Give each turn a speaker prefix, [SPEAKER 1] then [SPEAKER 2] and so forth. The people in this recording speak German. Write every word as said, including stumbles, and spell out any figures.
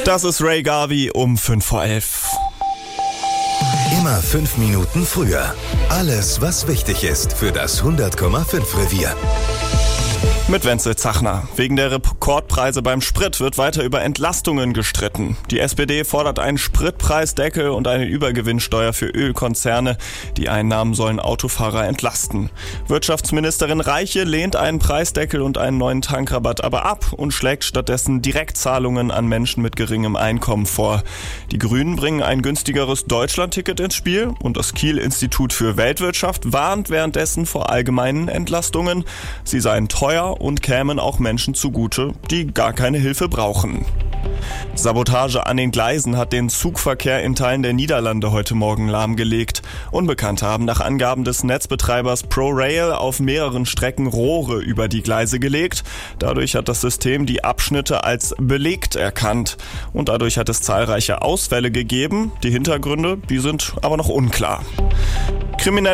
[SPEAKER 1] Das ist Ray Garvey um fünf vor elf.
[SPEAKER 2] Immer fünf Minuten früher. Alles, was wichtig ist für das hundert Komma fünf Revier.
[SPEAKER 1] Mit Wenzel Zachner. Wegen der Rekordpreise beim Sprit wird weiter über Entlastungen gestritten. Die S P D fordert einen Spritpreisdeckel und eine Übergewinnsteuer für Ölkonzerne. Die Einnahmen sollen Autofahrer entlasten. Wirtschaftsministerin Reiche lehnt einen Preisdeckel und einen neuen Tankrabatt aber ab und schlägt stattdessen Direktzahlungen an Menschen mit geringem Einkommen vor. Die Grünen bringen ein günstigeres Deutschlandticket ins Spiel und das Kiel-Institut für Weltwirtschaft warnt währenddessen vor allgemeinen Entlastungen. Sie seien teuer und kämen auch Menschen zugute, die gar keine Hilfe brauchen. Sabotage an den Gleisen hat den Zugverkehr in Teilen der Niederlande heute Morgen lahmgelegt. Unbekannte haben nach Angaben des Netzbetreibers ProRail auf mehreren Strecken Rohre über die Gleise gelegt. Dadurch hat das System die Abschnitte als belegt erkannt. Und dadurch hat es zahlreiche Ausfälle gegeben. Die Hintergründe, die sind aber noch unklar. Kriminelle